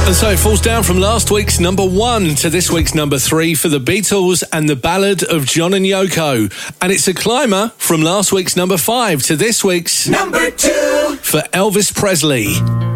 And so it falls down from last week's number 1 to this week's number 3 for the Beatles and the Ballad of John and Yoko. And it's a climber from last week's number 5 to this week's number 2 for Elvis Presley.